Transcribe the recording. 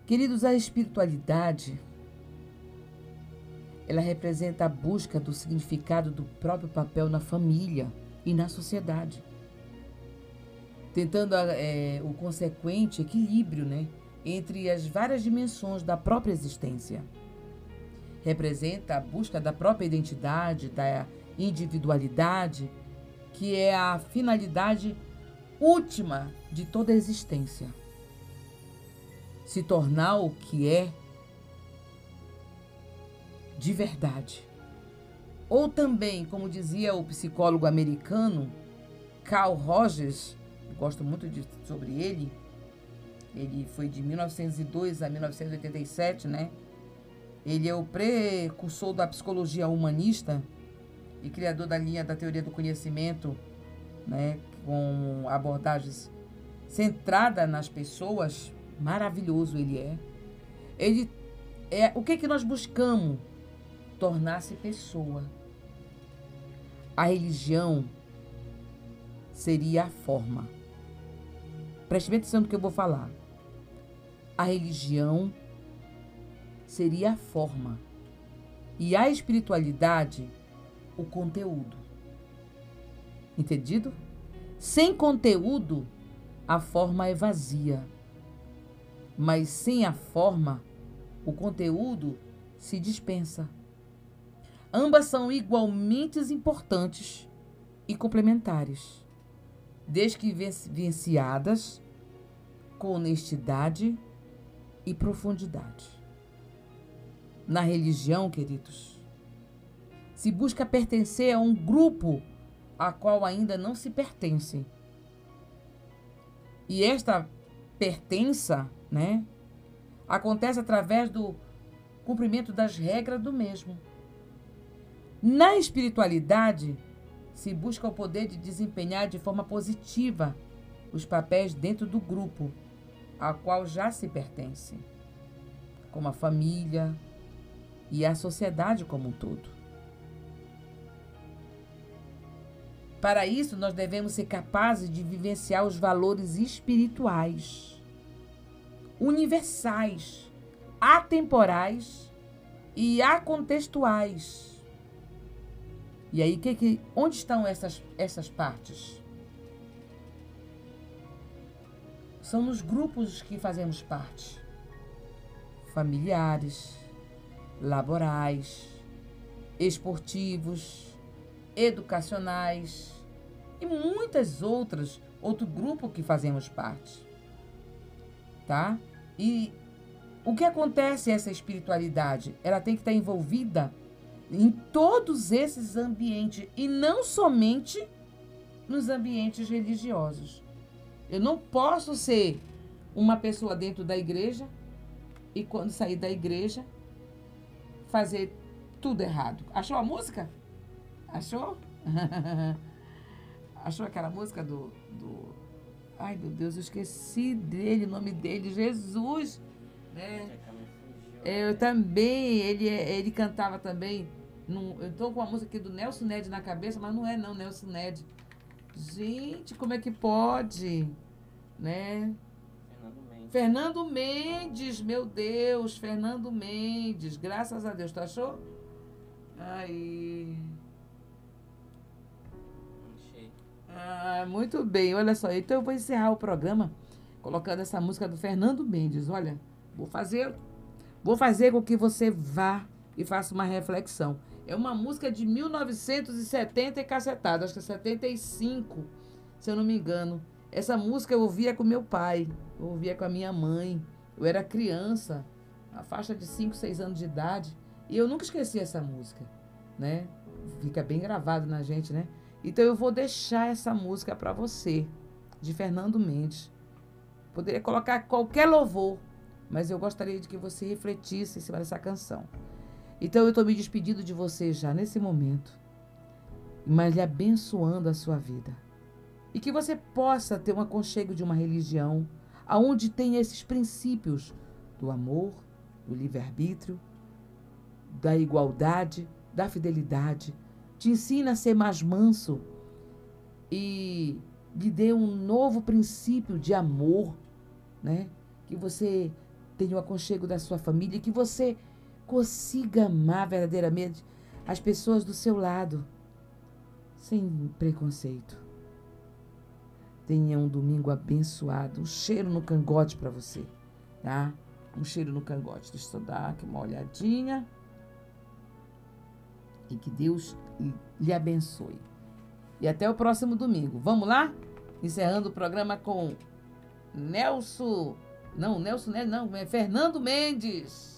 Queridos, a espiritualidade, ela representa a busca do significado do próprio papel na família e na sociedade, tentando o consequente equilíbrio, né, entre as várias dimensões da própria existência. Representa a busca da própria identidade, da individualidade, que é a finalidade última de toda a existência. Se tornar o que é de verdade. Ou também, como dizia o psicólogo americano Carl Rogers, gosto muito sobre ele foi de 1902 a 1987, né? Ele é o precursor da psicologia humanista e criador da linha da teoria do conhecimento, né? Com abordagens centradas nas pessoas. Maravilhoso ele é. O que nós buscamos? Tornar-se pessoa. A religião seria a forma. Preste bem atenção no que eu vou falar. A religião seria a forma. E a espiritualidade, o conteúdo. Entendido? Sem conteúdo, a forma é vazia. Mas sem a forma, o conteúdo se dispensa. Ambas são igualmente importantes e complementares, desde que vivenciadas com honestidade e profundidade. Na religião, queridos, se busca pertencer a um grupo a qual ainda não se pertence. E esta pertença, né, acontece através do cumprimento das regras do mesmo. Na espiritualidade, se busca o poder de desempenhar de forma positiva os papéis dentro do grupo a qual já se pertence, como a família e a sociedade como um todo. Para isso, nós devemos ser capazes de vivenciar os valores espirituais, universais, atemporais e acontextuais. E aí, onde estão essas partes? São nos grupos que fazemos parte. Familiares, laborais, esportivos, educacionais e muitas outro grupo que fazemos parte. Tá? E o que acontece essa espiritualidade? Ela tem que estar envolvida em todos esses ambientes e não somente nos ambientes religiosos. Eu não posso ser uma pessoa dentro da igreja e quando sair da igreja fazer tudo errado. Achou a música? Achou? Achou aquela música do... Ai, meu Deus, eu esqueci dele, o nome dele, Jesus. Né? Eu também, ele cantava também. Eu estou com a música aqui do Nelson Ned na cabeça, mas não é não, Nelson Ned. Gente, como é que pode? Né? Fernando Mendes, meu Deus, Fernando Mendes, graças a Deus, tu achou? Aí. Muito bem, olha só, então eu vou encerrar o programa colocando essa música do Fernando Mendes, olha, vou fazer com que você vá e faça uma reflexão. É uma música de 1970 e cacetada, acho que é 75, se eu não me engano. Essa música eu ouvia com meu pai, eu ouvia com a minha mãe, eu era criança, a faixa de 5, 6 anos de idade, e eu nunca esqueci essa música, né? Fica bem gravado na gente, né? Então eu vou deixar essa música para você, de Fernando Mendes. Poderia colocar qualquer louvor, mas eu gostaria de que você refletisse em cima dessa canção. Então eu estou me despedindo de você já nesse momento, mas lhe abençoando a sua vida. E que você possa ter um aconchego de uma religião onde tem esses princípios do amor, do livre-arbítrio, da igualdade, da fidelidade. Te ensina a ser mais manso e lhe dê um novo princípio de amor, né? Que você tenha o aconchego da sua família, que você consiga amar verdadeiramente as pessoas do seu lado, sem preconceito. Tenha um domingo abençoado, um cheiro no cangote para você, tá? Um cheiro no cangote. Deixa eu dar aqui uma olhadinha. E que Deus lhe abençoe. E até o próximo domingo. Vamos lá? Encerrando o programa com Fernando Mendes.